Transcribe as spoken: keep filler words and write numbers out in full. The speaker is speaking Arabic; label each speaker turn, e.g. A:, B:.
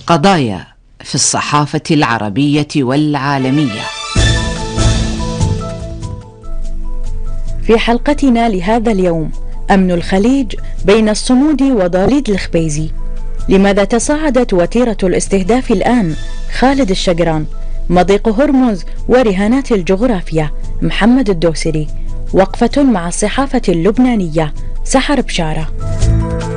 A: قضايا في الصحافة العربية والعالمية.
B: في حلقتنا لهذا اليوم: أمن الخليج بين الصمود وضاليد الخبيزي. لماذا تصاعدت وتيرة الاستهداف الآن؟ خالد الشقران. مضيق هرمز ورهانات الجغرافيا، محمد الدوسري. وقفة مع الصحافة اللبنانية، سحر بشارة.